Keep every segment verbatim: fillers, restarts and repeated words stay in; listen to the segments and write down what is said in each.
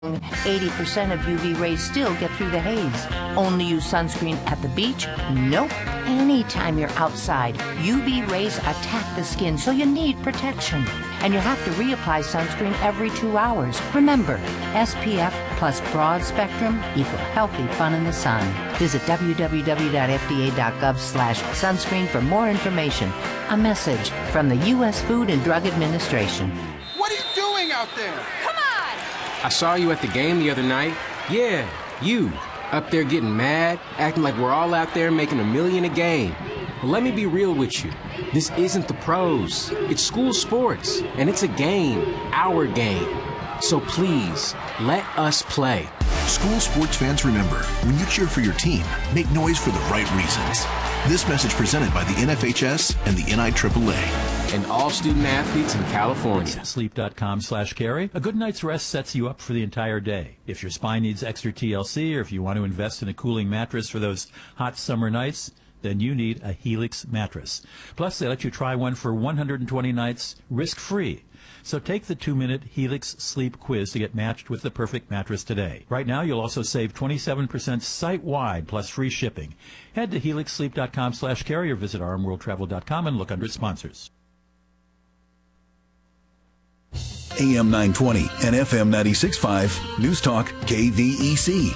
eighty percent of U V rays still get through the haze. Only use sunscreen at the beach? Nope. Anytime you're outside, U V rays attack the skin, so you need protection. And you have to reapply sunscreen every two hours. Remember, S P F plus broad spectrum equal healthy fun in the sun. Visit w w w dot f d a dot gov slash sunscreen for more information. A message from the U S Food and Drug Administration. What are you doing out there? Come on! I saw you at the game the other night. Yeah, you. Up there getting mad, acting like we're all out there making a million a game. Well, let me be real with you. This isn't the pros. It's school sports, and it's a game, our game. So please, let us play. School sports fans, remember, when you cheer for your team, make noise for the right reasons. This message presented by the N F H S and the N I triple A. And all student athletes in California. Sleep.com slash carry. A good night's rest sets you up for the entire day. If your spine needs extra T L C, or if you want to invest in a cooling mattress for those hot summer nights, then you need a Helix mattress. Plus, they let you try one for one hundred twenty nights risk-free. So take the two-minute Helix Sleep Quiz to get matched with the perfect mattress today. Right now, you'll also save twenty-seven percent site-wide plus free shipping. Head to helix sleep dot com slash carry or visit r m world travel dot com and look under sponsors. A M nine twenty and F M ninety-six point five, News Talk K V E C.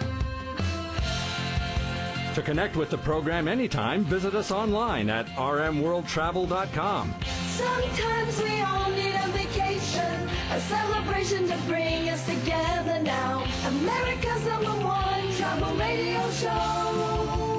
To connect with the program anytime, visit us online at r m world travel dot com. Sometimes we all need a vacation, a celebration to bring us together now. America's number one travel radio show.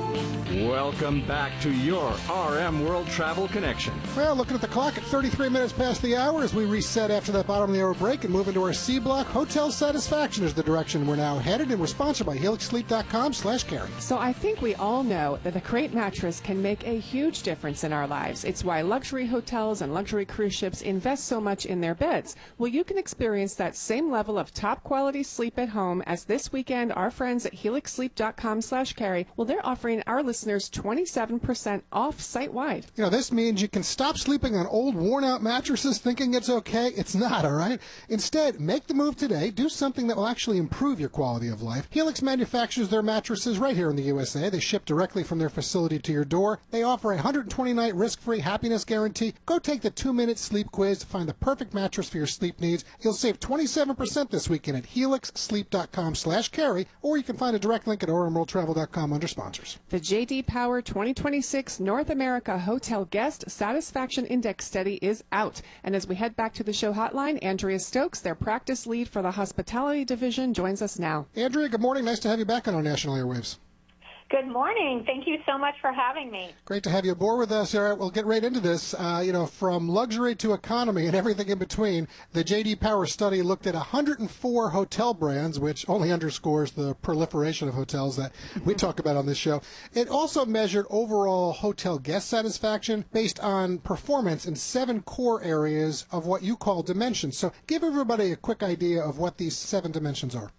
Welcome back to your R M World Travel Connection. Well, looking at the clock at thirty-three minutes past the hour as we reset after that bottom of the hour break and move into our C block. Hotel satisfaction is the direction we're now headed, and we're sponsored by helix sleep dot com slash carry. So I think we all know that the Crate mattress can make a huge difference in our lives. It's why luxury hotels and luxury cruise ships invest so much in their beds. Well, you can experience that same level of top quality sleep at home as this weekend our friends at helix sleep dot com slash carry, well, they're offering our listeners twenty-seven percent off site-wide. You know, this means you can stop sleeping on old, worn-out mattresses thinking it's okay. It's not, all right? Instead, make the move today. Do something that will actually improve your quality of life. Helix manufactures their mattresses right here in the U S A. They ship directly from their facility to your door. They offer a one hundred twenty night risk-free happiness guarantee. Go take the two-minute sleep quiz to find the perfect mattress for your sleep needs. You'll save twenty-seven percent this weekend at helix sleep dot com slash carry, or you can find a direct link at r m world travel dot com under sponsors. The J D Power twenty twenty-six North America Hotel Guest Satisfaction Index study is out. And as we head back to the show hotline, Andrea Stokes, their practice lead for the hospitality division, joins us now. Andrea, good morning. Nice to have you back on our national airwaves. Good morning. Thank you so much for having me. Great to have you aboard with us. All right, we'll get right into this. Uh, you know, from luxury to economy and everything in between, the J D Power study looked at one hundred four hotel brands, which only underscores the proliferation of hotels that we talk about on this show. It also measured overall hotel guest satisfaction based on performance in seven core areas of what you call dimensions. So give everybody a quick idea of what these seven dimensions are.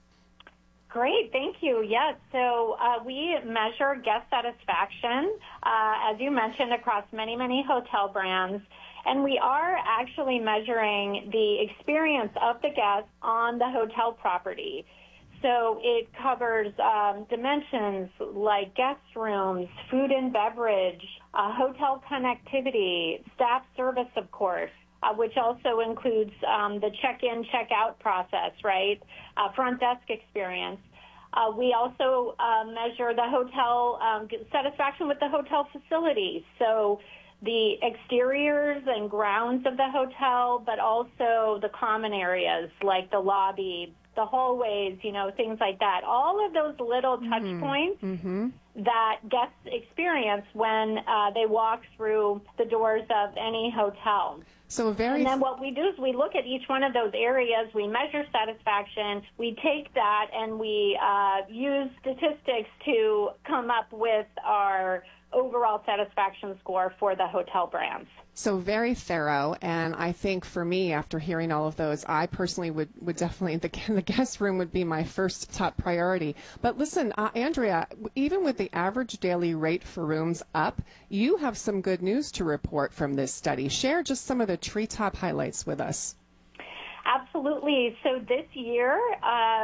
Great, thank you. Yes, so uh, we measure guest satisfaction, uh, as you mentioned, across many, many hotel brands. And we are actually measuring the experience of the guest on the hotel property. So it covers um, dimensions like guest rooms, food and beverage, uh, hotel connectivity, staff service, of course, Uh, which also includes um, the check-in, check-out process, right? Uh, front desk experience. Uh, we also uh, measure the hotel um, satisfaction with the hotel facilities. So the exteriors and grounds of the hotel, but also the common areas like the lobby, the hallways, you know, things like that. All of those little touch mm-hmm. points mm-hmm. that guests experience when uh, they walk through the doors of any hotel. So very and then what we do is we look at each one of those areas, we measure satisfaction, we take that and we uh, use statistics to come up with our overall satisfaction score for the hotel brands. So very thorough, and I think for me, after hearing all of those, I personally would, would definitely, the, the guest room would be my first top priority. But listen, uh, Andrea, even with the average daily rate for rooms up, you have some good news to report from this study. Share just some of the treetop highlights with us. Absolutely. So this year, uh,